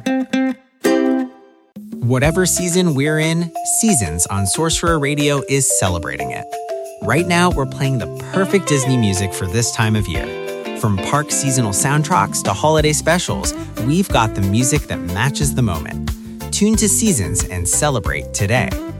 Whatever season we're in, Seasons on Sorcerer Radio is celebrating it. Right now, we're playing the perfect Disney music for this time of year. From park seasonal soundtracks to holiday specials, we've got the music that matches the moment. Tune to Seasons and celebrate today.